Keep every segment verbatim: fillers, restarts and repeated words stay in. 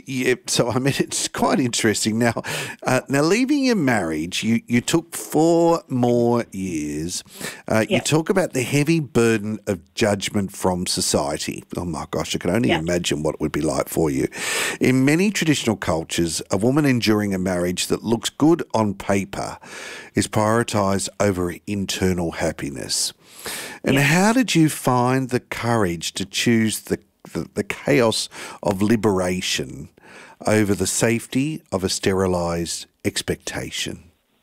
yeah, so I mean, it's quite interesting. Now, uh, now leaving your marriage, you, you took four more years. Uh, Yeah. You talk about the heavy burden of judgment from society. Oh my gosh, I can only Yeah. imagine what it would be like for you. In many traditional cultures, a woman enduring a marriage that looks good on paper is prioritised over internal happiness. And Yeah. how did you find the courage to choose the, the, the chaos of liberation over the safety of a sterilised expectation?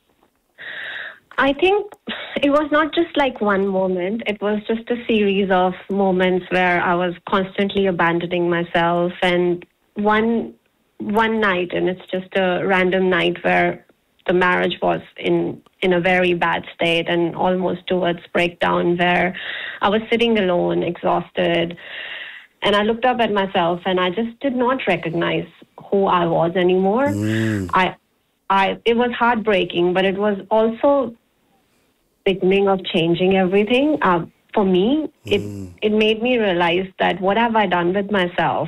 I think it was not just like one moment. It was just a series of moments where I was constantly abandoning myself. And one one night, and it's just a random night where the marriage was in, in a very bad state and almost towards breakdown, where I was sitting alone, exhausted. And I looked up at myself and I just did not recognize who I was anymore. Mm. I, I, it was heartbreaking, but it was also beginning of changing everything. Uh, for me, it Mm. it made me realize that what have I done with myself?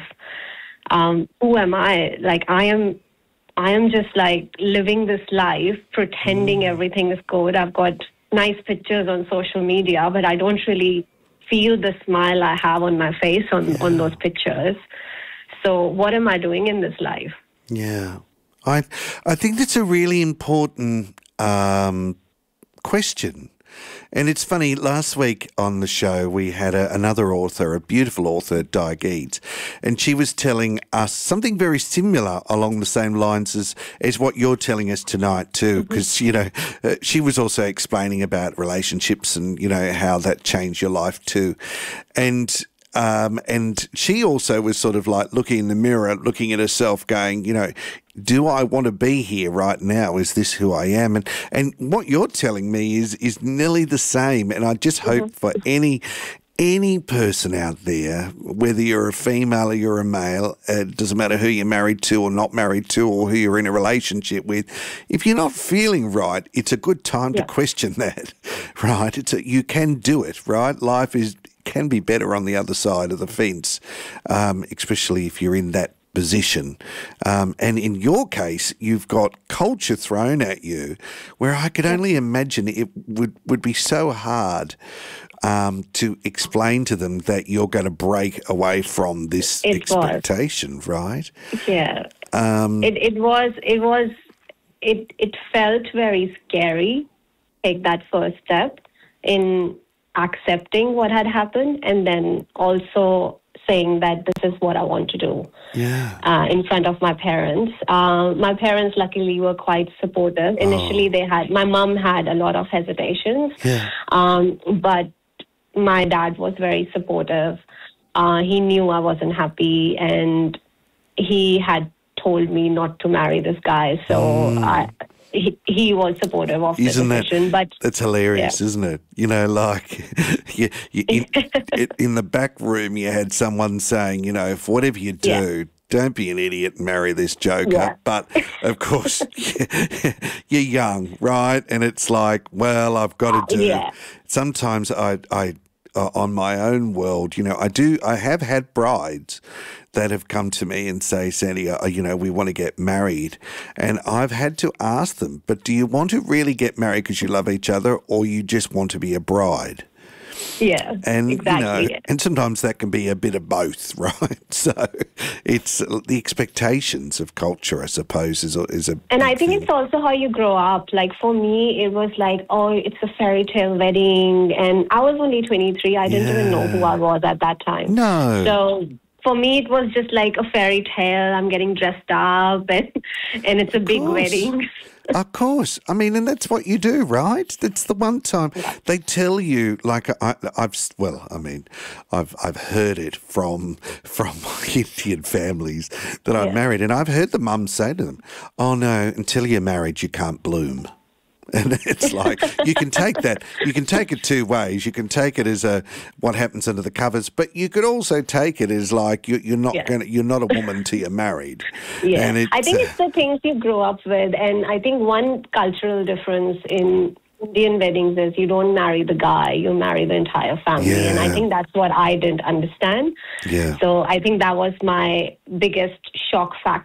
Um, who am I? Like I am, I am just like living this life, pretending everything is good. I've got nice pictures on social media, but I don't really feel the smile I have on my face on, Yeah. on those pictures. So what am I doing in this life? Yeah. I I think that's a really important um, question. And it's funny, last week on the show we had a, another author, a beautiful author, Di Geeds, and she was telling us something very similar along the same lines as, as what you're telling us tonight too, because, you know, uh, she was also explaining about relationships and, you know, how that changed your life too. And Um, and she also was sort of like looking in the mirror, looking at herself going, you know, do I want to be here right now? Is this who I am? And and what you're telling me is is nearly the same. And I just hope for any any person out there, whether you're a female or you're a male, it doesn't matter who you're married to or not married to or who you're in a relationship with, if you're not feeling right, it's a good time Yeah. to question that, right? It's a, you can do it, right? Life is can be better on the other side of the fence, um, especially if you're in that position. Um, and in your case, you've got culture thrown at you where I could only imagine it would, would be so hard um, to explain to them that you're going to break away from this It expectation, right? Yeah. Um, It it was it was it it felt very scary, take that first step in accepting what had happened and then also saying that this is what I want to do yeah. uh, in front of my parents. Uh, my parents luckily were quite supportive. Initially they had, my mom had a lot of hesitations, Yeah. um, but my dad was very supportive. Uh, he knew I wasn't happy and he had told me not to marry this guy. So Mm. I, he, he was supportive of Isn't the that decision. But that's hilarious, yeah. isn't it? You know, like you, you, in, in the back room, you had someone saying, you know, if whatever you do, Yeah. don't be an idiot and marry this joker. Yeah. But of course, you're young, right? And it's like, well, I've got to do. Yeah. Sometimes I, I, uh, on my own world, you know, I do. I have had brides that have come to me and say, Sandy, uh, you know, we want to get married. And I've had to ask them, but do you want to really get married because you love each other or you just want to be a bride? Yeah, And, exactly. you know, and sometimes that can be a bit of both, right? So it's the expectations of culture, I suppose, is a, is a And I big think thing. it's also how you grow up. Like for me, it was like, oh, it's a fairy tale wedding. And I was only twenty-three. I didn't even know who I was at that time. No. So for me, it was just like a fairy tale. I'm getting dressed up and, and it's a big course. wedding. Of course. I mean, and that's what you do, right? That's the one time they tell you, like, I, I've, well, I mean, I've I've heard it from from Indian families that I've Yeah. married, and I've heard the mums say to them, oh, no, until you're married, you can't bloom. And it's like you can take that, you can take it two ways. You can take it as a what happens under the covers, but you could also take it as like you, you're not Yeah. going, you're not a woman till you're married. Yeah, And I think uh, it's the things you grow up with. And I think one cultural difference in Indian weddings is you don't marry the guy, you marry the entire family. Yeah. And I think that's what I didn't understand. Yeah. So I think that was my biggest shock factor